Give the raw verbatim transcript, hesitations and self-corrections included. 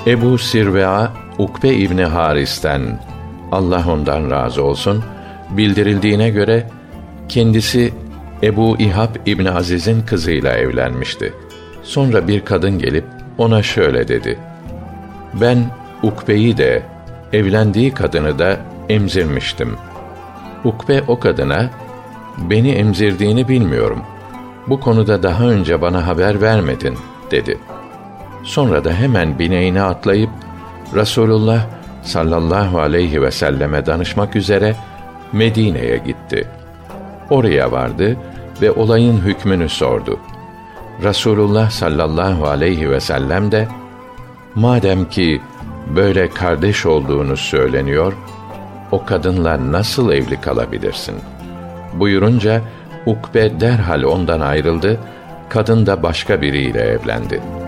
Ebu Sirve'a Ukbe İbni Haris'ten, Allah ondan razı olsun, bildirildiğine göre kendisi Ebu İhab İbni Aziz'in kızıyla evlenmişti. Sonra bir kadın gelip ona şöyle dedi: "Ben Ukbe'yi de, evlendiği kadını da emzirmiştim." Ukbe o kadına, "Beni emzirdiğini bilmiyorum. Bu konuda daha önce bana haber vermedin," dedi. Sonra da hemen bineğine atlayıp Rasulullah sallallahu aleyhi ve selleme danışmak üzere Medine'ye gitti. Oraya vardı ve olayın hükmünü sordu. Rasulullah sallallahu aleyhi ve sellem de, "Madem ki böyle kardeş olduğunuz söyleniyor, o kadınla nasıl evli kalabilirsin?" buyurunca Ukbe derhal ondan ayrıldı, kadın da başka biriyle evlendi.